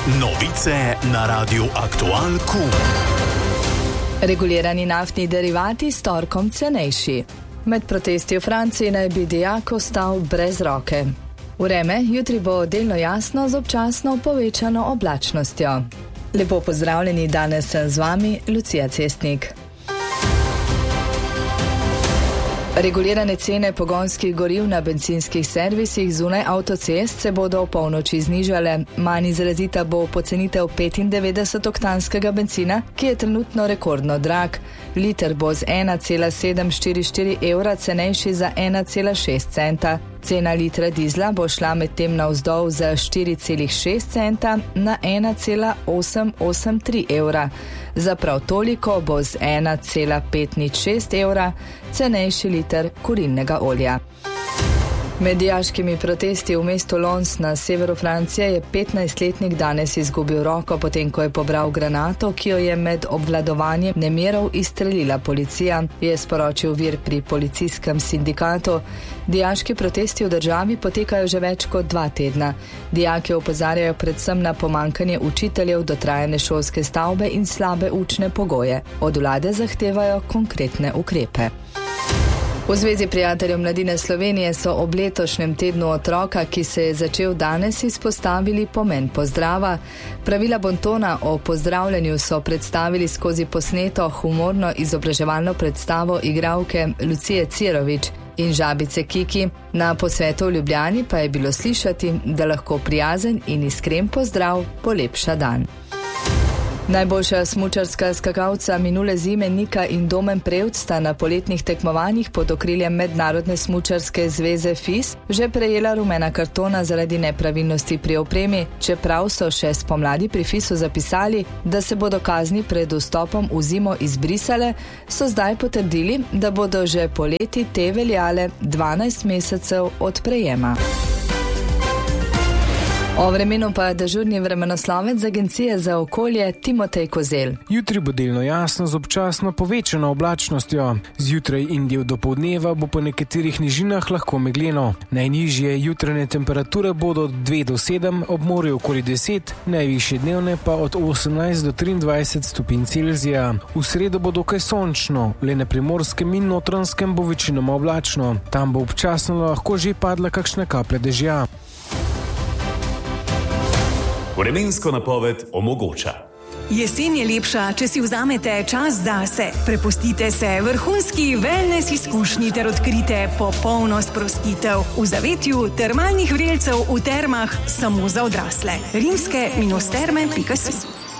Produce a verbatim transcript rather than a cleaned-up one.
Novice na Radiu Aktual Q. Regulirani naftni derivati s torkom cenejši. Med protesti v Franciji naj bi dijak ostal brez roke. Vreme jutri bo delno jasno z občasno povečano oblačnostjo. Lepo pozdravljeni, danes sem z vami Lucija Cestnik. Regulirane cene pogonskih goriv na bencinskih servisih zunaj avtocest se bodo v polnoči znižale. Manj izrazita bo pocenitev petindevetdesetoktanskega bencina, ki je trenutno rekordno drag. Liter bo z ena cela sedem štiri štiri evra cenejši za ena cela šest centa. Cena litra dizla bo šla medtem navzdol za štiri cela šest centa na ena cela osem osem tri evra. Za prav toliko bo z ena cela pet nič šest evra cenejši liter kurilnega olja. Med dijaškimi protesti v mestu Lons na severu Francije je petnajstletnik danes izgubil roko, potem ko je pobral granato, ki jo je med obvladovanjem nemirov izstrelila policija, je sporočil vir pri policijskem sindikatu. Dijaški protesti v državi potekajo že več kot dva tedna. Dijaki opozarjajo predvsem na pomankanje učiteljev, dotrajane šolske stavbe in slabe učne pogoje. Od vlade zahtevajo konkretne ukrepe. V Zvezi prijateljev mladine Slovenije so ob letošnjem tednu otroka, ki se je začel danes, izpostavili pomen pozdrava. Pravila bontona o pozdravljanju so predstavili skozi posneto humorno izobraževalno predstavo igralke Lucije Cirović in Žabice Kiki. Na posvetu v Ljubljani pa je bilo slišati, da lahko prijazen in iskren pozdrav polepša dan. Najboljša smučarska skakalca minule zime Nika in Domen Prevc sta na poletnih tekmovanjih pod okriljem Mednarodne smučarske zveze F I S že prejela rumena kartona zaradi nepravilnosti pri opremi, čeprav so še spomladi pri F I S-u zapisali, da se bodo kazni pred vstopom v zimo izbrisale, so zdaj potrdili, da bodo že poleti te veljale dvanajst mesecev od prejema. O vremenu pa dežurni vremenoslovec z Agencije za okolje Timotej Kozel. Jutri bo delno jasno z občasno povečano oblačnostjo. Zjutraj in del dopoldneva bo po nekaterih nižinah lahko megleno. Najnižje jutranje temperature bodo od dve do sedem, ob morju okoli deset, najvišje dnevne pa od osemnajst do triindvajset stopinj Celzija. V sredo bo dokaj sončno, le na Primorskem in Notranjskem bo večinoma oblačno. Tam bo občasno lahko že padla kakšna kaplja dežja. Vremensko napoved omogoča. Jesen je lepša, če si vzamete čas zase. Prepustite se vrhunski wellness izkušnji ter odkrite popolno sprostitev v zavetju termalnih vrelcev v termah samo za odrasle. rimske terme pika si.